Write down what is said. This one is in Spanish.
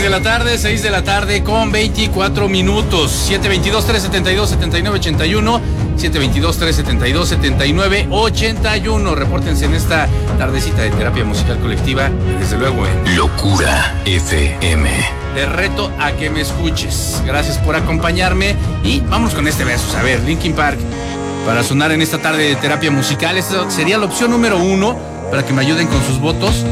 de la tarde, 6 de la tarde con 24 minutos. 722-372-7981, 722-372-7981. Repórtense en esta tardecita de terapia musical colectiva, desde luego en Locura FM. Te reto a que me escuches. Gracias por acompañarme y vamos con este versus. A ver, Linkin Park, para sonar en esta tarde de terapia musical. Esta sería la opción número 1 para que me ayuden con sus votos.